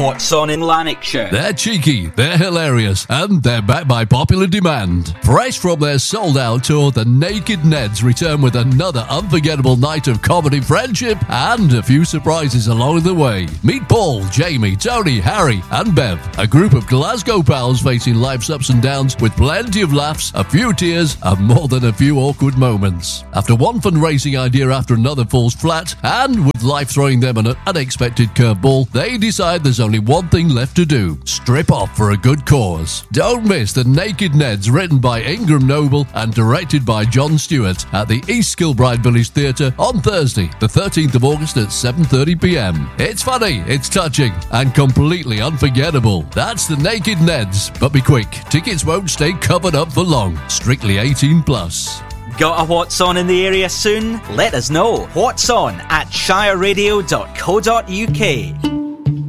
What's On in Lanarkshire. They're cheeky, they're hilarious, and they're backed by popular demand. Fresh from their sold-out tour, the Naked Neds return with another unforgettable night of comedy, friendship, and a few surprises along the way. Meet Paul, Jamie, Tony, Harry, and Bev, a group of Glasgow pals facing life's ups and downs with plenty of laughs, a few tears, and more than a few awkward moments. After one fundraising idea after another falls flat, and with life throwing them an unexpected curveball, they decide there's only one thing left to do: strip off for a good cause. Don't miss the Naked Neds, written by Ingram Noble and directed by John Stewart, at the East Kilbride Village Theatre on Thursday, the 13th of August at 7:30pm. It's funny, it's touching, and completely unforgettable. That's the Naked Neds. But be quick, tickets won't stay covered up for long. Strictly 18 plus. Got a What's On in the area soon? Let us know. What's On at shireradio.co.uk.